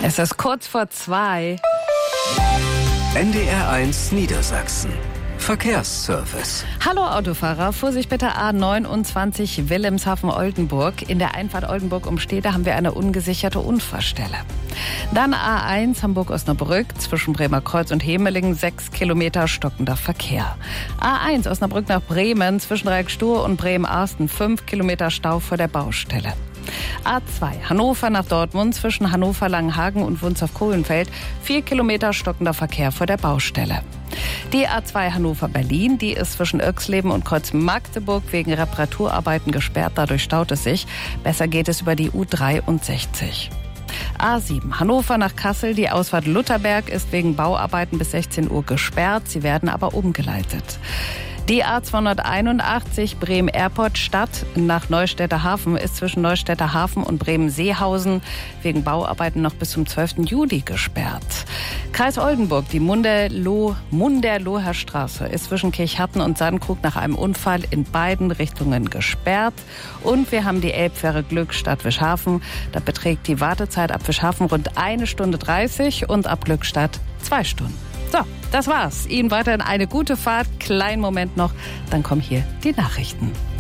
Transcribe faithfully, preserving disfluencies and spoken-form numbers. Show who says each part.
Speaker 1: Es ist kurz vor zwei.
Speaker 2: N D R eins Niedersachsen. Verkehrsservice.
Speaker 1: Hallo Autofahrer, Vorsicht bitte A neunundzwanzig Wilhelmshaven-Oldenburg. In der Einfahrt Oldenburg um Stede haben wir eine ungesicherte Unfallstelle. Dann A eins Hamburg-Osnabrück zwischen Bremerkreuz und Hemelingen, sechs Kilometer stockender Verkehr. A eins Osnabrück nach Bremen zwischen Reckstuhr und Bremen-Arsten, fünf Kilometer Stau vor der Baustelle. A zwei Hannover nach Dortmund zwischen Hannover-Langenhagen und Wunstorf-Kohlenfeld, vier Kilometer stockender Verkehr vor der Baustelle. Die A zwei Hannover-Berlin, die ist zwischen Irxleben und Kreuz Magdeburg wegen Reparaturarbeiten gesperrt, dadurch staut es sich. Besser geht es über die U dreiundsechzig. A sieben Hannover nach Kassel, die Ausfahrt Lutherberg ist wegen Bauarbeiten bis sechzehn Uhr gesperrt, sie werden aber umgeleitet. Die A zweihunderteinundachtzig Bremen-Airport Stadt nach Neustädter Hafen ist zwischen Neustädter Hafen und Bremen-Seehausen wegen Bauarbeiten noch bis zum zwölften Juli gesperrt. Kreis Oldenburg, die Munderloh, Munderloher Straße ist zwischen Kirchhatten und Sandkrug nach einem Unfall in beiden Richtungen gesperrt. Und wir haben die Elbfähre Glückstadt Wischhafen. Da beträgt die Wartezeit ab Wischhafen rund eine Stunde dreißig und ab Glückstadt zwei Stunden. So, das war's. Ihnen weiterhin eine gute Fahrt. Kleinen Moment noch, dann kommen hier die Nachrichten.